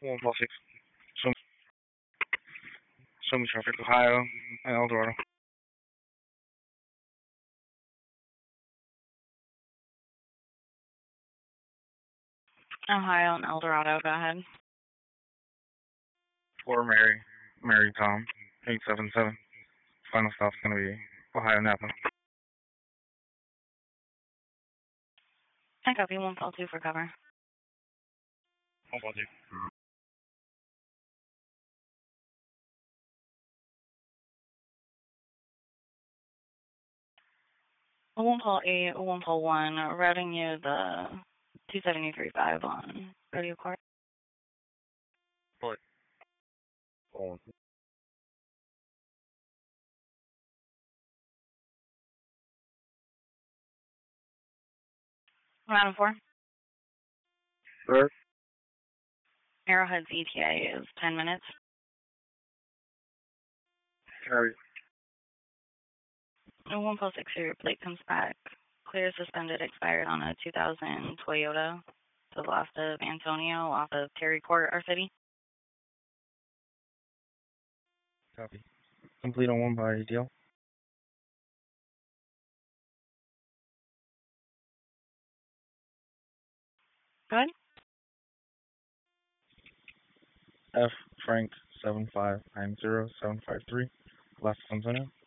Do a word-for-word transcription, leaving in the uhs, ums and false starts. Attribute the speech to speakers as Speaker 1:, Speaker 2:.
Speaker 1: one four six. Show, show me traffic, Ohio and El Dorado.
Speaker 2: Ohio and El Dorado, go ahead.
Speaker 1: For Mary, Mary Tom, eight seven seven. Final stop's gonna be Ohio Napa.
Speaker 2: I copy one call two for cover.
Speaker 1: one four two.
Speaker 2: One call eight, one call one, routing you the two seventy three five on radio card.
Speaker 1: What? Oh.
Speaker 2: Round four.
Speaker 1: Sir?
Speaker 2: Arrowhead's E T A is ten minutes.
Speaker 1: Carry.
Speaker 2: one call six, your plate comes back. Clear suspended, expired on a two thousand Toyota to the left of Antonio off of Terry Court, our city.
Speaker 1: Copy. Complete on one by deal.
Speaker 2: Go ahead.
Speaker 1: F Frank seven five nine zero seven five three. Last Antonio.